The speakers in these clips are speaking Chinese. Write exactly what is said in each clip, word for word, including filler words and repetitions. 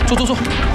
坐坐坐。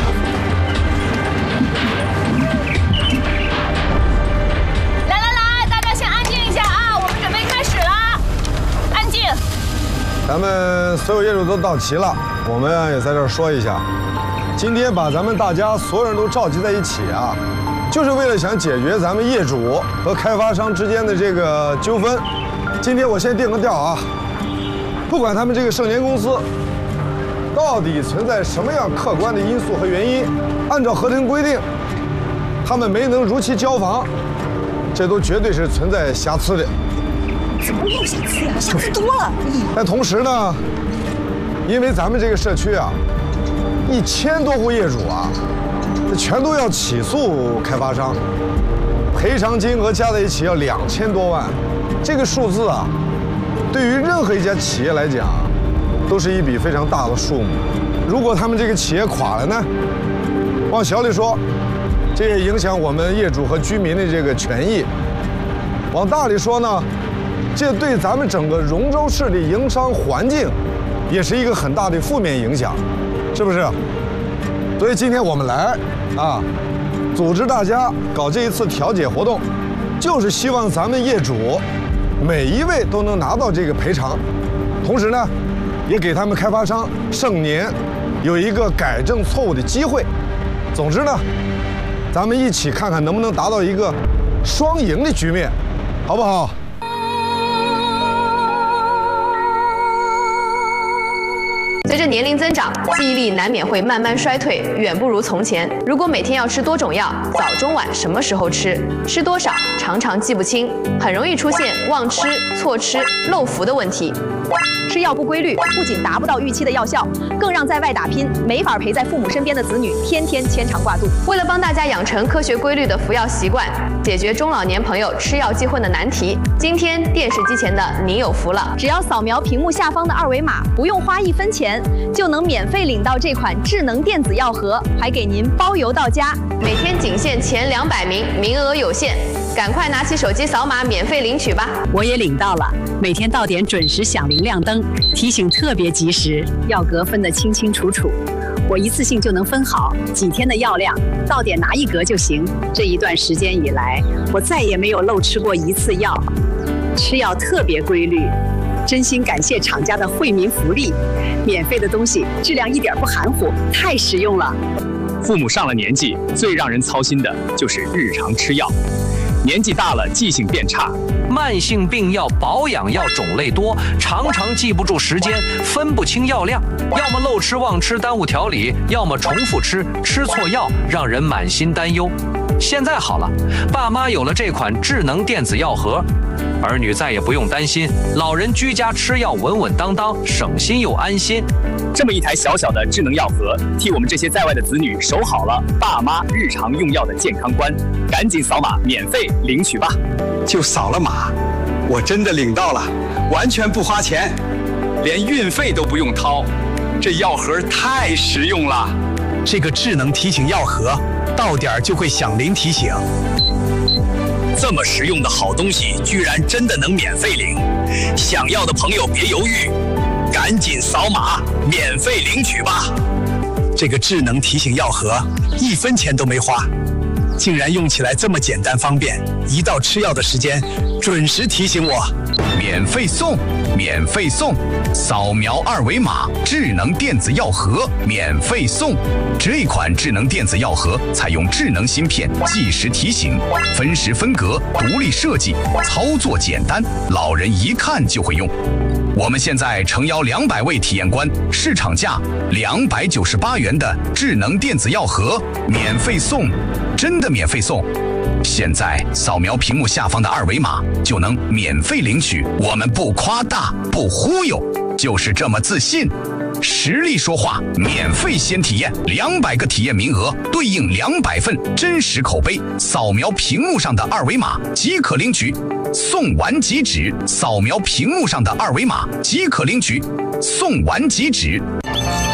来来来，大家先安静一下啊，我们准备开始了，安静。 咱们所有业主都到齐了，我们也在这儿说一下，今天把咱们大家所有人都召集在一起啊，就是为了想解决咱们业主和开发商之间的这个纠纷。今天我先定个调啊，不管他们这个盛年公司到底存在什么样客观的因素和原因，按照合同规定，他们没能如期交房，这都绝对是存在瑕疵的。 怎么没有瑕疵呀？瑕疵多了。 但同时呢，因为咱们这个社区啊，一千多户业主啊，这全都要起诉开发商，赔偿金额加在一起要两千多万，这个数字啊，对于任何一家企业来讲，都是一笔非常大的数目。如果他们这个企业垮了呢，往小里说，这也影响我们业主和居民的这个权益；往大里说呢，这对咱们整个荣州市的营商环境，也是一个很大的负面影响，是不是？所以今天我们来啊，组织大家搞这一次调解活动，就是希望咱们业主每一位都能拿到这个赔偿，同时呢，也给他们开发商盛年有一个改正错误的机会。总之呢，咱们一起看看能不能达到一个双赢的局面，好不好？ 随着年龄增长，记忆力难免会慢慢衰退，远不如从前。如果每天要吃多种药，早中晚什么时候吃，吃多少，常常记不清，很容易出现忘吃、错吃、漏服的问题。 吃药不规律，不仅达不到预期的药效，更让在外打拼、没法陪在父母身边的子女天天牵肠挂肚。 为了帮大家养成科学规律的服药习惯，解决中老年朋友吃药记混的难题，今天电视机前的你有福了！ 只要扫描屏幕下方的二维码，不用花一分钱，就能免费领到这款智能电子药盒，还给您包邮到家。 每天仅限前两百名，名额有限，赶快拿起手机扫码免费领取吧！ 我也领到了，每天到点准时响铃亮灯，提醒特别及时，药格分得清清楚楚，我一次性就能分好几天的药量，到点拿一格就行。这一段时间以来，我再也没有漏吃过一次药，吃药特别规律。真心感谢厂家的惠民福利，免费的东西质量一点不含糊，太实用了。 父母上了年纪，最让人操心的就是日常吃药。年纪大了，记性变差， 慢性病药、保养药种类多，常常记不住时间，分不清药量，要么漏吃忘吃耽误调理，要么重复吃，吃错药，让人满心担忧。现在好了，爸妈有了这款智能电子药盒，儿女再也不用担心，老人居家吃药稳稳当当，省心又安心。 这么一台小小的智能药盒，替我们这些在外的子女守好了爸妈日常用药的健康观。赶紧扫码免费领取吧！ 就扫了码，我真的领到了，完全不花钱，连运费都不用掏，这药盒太实用了。 这个智能提醒药盒，到点就会响铃提醒。 这么实用的好东西，居然真的能免费领！想要的朋友别犹豫，赶紧扫码免费领取吧！ 这个智能提醒药盒，一分钱都没花，竟然用起来这么简单方便，一到吃药的时间，准时提醒我。 免费送，免费送，扫描二维码，智能电子药盒免费送。这款智能电子药盒采用智能芯片，计时提醒，分时分格，独立设计，操作简单，老人一看就会用。我们现在诚邀两百位体验官，市场价两百九十八元的智能电子药盒免费送，真的免费送！现在扫描屏幕下方的二维码就能免费领取，我们不夸大，不忽悠，就是这么自信。实力说话，免费先体验，两百个体验名额对应两百份真实口碑，扫描屏幕上的二维码即可领取。送完即止，扫描屏幕上的二维码即可领取，送完即止。